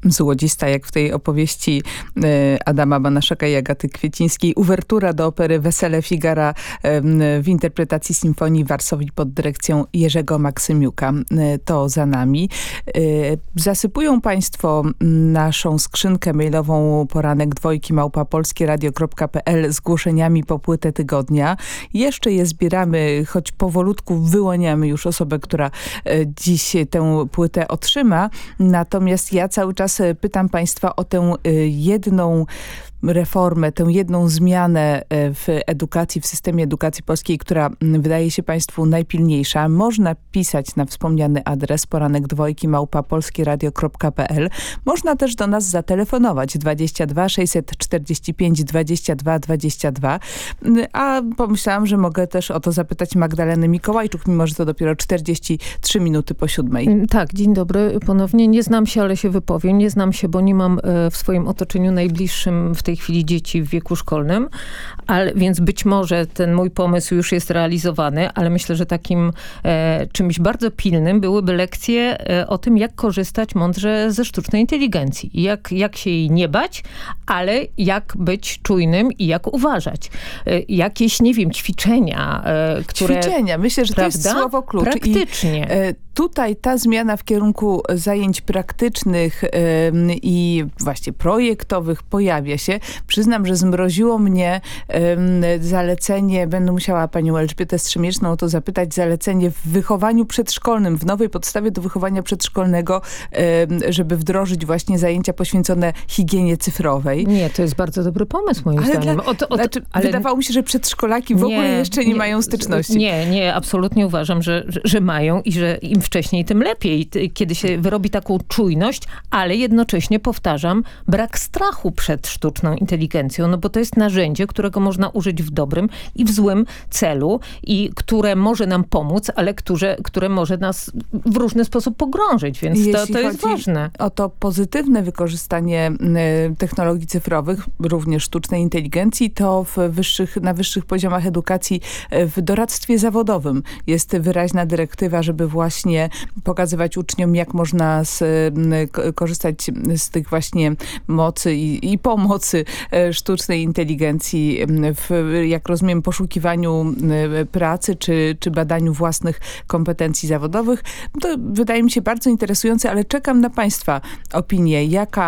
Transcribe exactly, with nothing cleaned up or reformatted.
złodzista, jak w tej opowieści Adama Banaszaka i Agaty Kwiecińskiej. Uwertura do opery Wesele Figara w interpretacji Sinfonii Varsovii pod dyrekcją Jerzego Maksymiuka. To za nami. Zasypują Państwo naszą skrzynkę mailową poranek dwojki małpa polskieradio kropka pe el zgłoszeniami po płytę tygodnia. Jeszcze je zbieramy, choć powolutku wyłaniamy już osobę, która dziś tę płytę otrzyma. Natomiast ja cały czas pytam Państwa o tę jedną reformę, tę jedną zmianę w edukacji, w systemie edukacji polskiej, która wydaje się Państwu najpilniejsza. Można pisać na wspomniany adres poranek dwojki małpa polskieradio kropka pe el. Można też do nas zatelefonować dwadzieścia dwa sześćset czterdzieści pięć dwadzieścia dwa dwadzieścia dwa. A pomyślałam, że mogę też o to zapytać Magdalenę Mikołajczuk, mimo że to dopiero czterdzieści trzy minuty po siódmej. Tak, dzień dobry ponownie. Nie znam się, ale się wypowiem. Nie znam się, bo nie mam w swoim otoczeniu najbliższym w tej chwili dzieci w wieku szkolnym, ale, więc być może ten mój pomysł już jest realizowany, ale myślę, że takim e, czymś bardzo pilnym byłyby lekcje e, o tym, jak korzystać mądrze ze sztucznej inteligencji. Jak, jak się jej nie bać, ale jak być czujnym i jak uważać. E, jakieś, nie wiem, ćwiczenia, e, które... Ćwiczenia. Myślę, że prawda? To jest słowo klucz. Praktycznie. I, e, tutaj ta zmiana w kierunku zajęć praktycznych e, i właśnie projektowych pojawia się. Przyznam, że zmroziło mnie um, zalecenie, będę musiała panią Elżbietę Strzemieczną o to zapytać, zalecenie w wychowaniu przedszkolnym, w nowej podstawie do wychowania przedszkolnego, um, żeby wdrożyć właśnie zajęcia poświęcone higienie cyfrowej. Nie, to jest bardzo dobry pomysł moim ale zdaniem. Dla, o to, o to, znaczy, ale... Wydawało mi się, że przedszkolaki w nie, ogóle jeszcze nie, nie mają styczności. Nie, nie, absolutnie uważam, że, że, że mają i że im wcześniej, tym lepiej. Kiedy się wyrobi taką czujność, ale jednocześnie, powtarzam, brak strachu przed sztuczną inteligencją, no bo to jest narzędzie, którego można użyć w dobrym i w złym celu i które może nam pomóc, ale które, które może nas w różny sposób pogrążyć, więc to, to jest ważne. O to pozytywne wykorzystanie technologii cyfrowych, również sztucznej inteligencji, to w wyższych, na wyższych poziomach edukacji w doradztwie zawodowym jest wyraźna dyrektywa, żeby właśnie pokazywać uczniom, jak można z, korzystać z tych właśnie mocy i, i pomocy sztucznej inteligencji w, jak rozumiem, poszukiwaniu pracy czy, czy badaniu własnych kompetencji zawodowych. To wydaje mi się bardzo interesujące, ale czekam na Państwa opinię. Jaka